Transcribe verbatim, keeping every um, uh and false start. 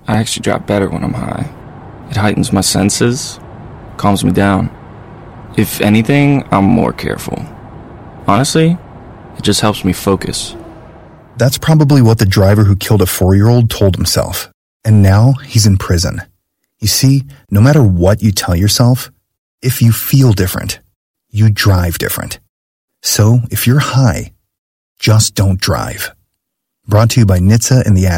I actually drive better when I'm high. It heightens my senses, calms me down. If anything, I'm more careful. Honestly, it just helps me focus. That's probably what the driver who killed a four-year-old told himself. And now he's in prison. You see, no matter what you tell yourself, if you feel different, you drive different. So if you're high, just don't drive. Brought to you by N H T S A and the Ad